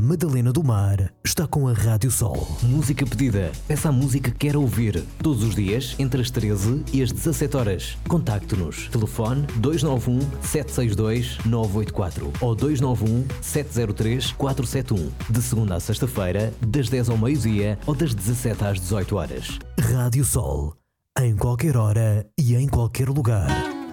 Madalena do Mar está com a Rádio Sol. Música pedida. Peça a música que quer ouvir. Todos os dias, entre as 13 e as 17 horas. Contacte-nos. Telefone 291 762 984 ou 291 703 471. De segunda a sexta-feira, das 10 ao meio-dia ou das 17 às 18 horas. Rádio Sol. Em qualquer hora e em qualquer lugar.